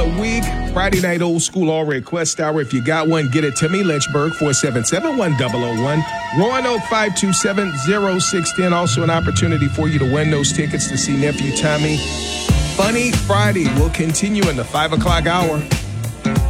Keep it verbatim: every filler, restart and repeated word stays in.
the week. Friday night old school all request hour. If you got one, get it to me. Lynchburg, four seven seven, one zero zero one. Roanoke, five two seven, zero six one zero. Also an opportunity for you to win those tickets to see Nephew Tommy. Funny Friday will continue in the five o'clock hour.